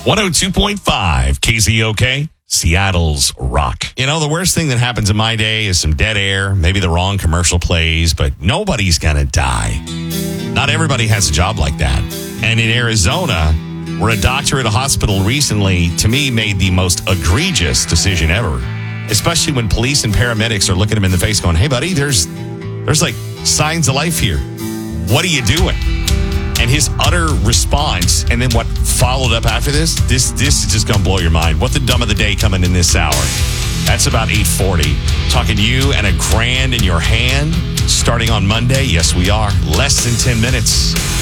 102.5 KZOK, Seattle's rock. You know, the worst thing that happens in my day is some dead air, maybe the wrong commercial plays, but nobody's going to die. Not everybody has a job like that. And in Arizona, where a doctor at a hospital recently, to me, made the most egregious decision ever, especially when police and paramedics are looking him in the face going, hey, buddy, there's like signs of life here. What are you doing? And his utter response, and then what followed up after this is just going to blow your mind. What the dumb of the day coming in this hour? That's about 8:40. Talking to you and $1,000 in your hand starting on Monday. Yes, we are. Less than 10 minutes.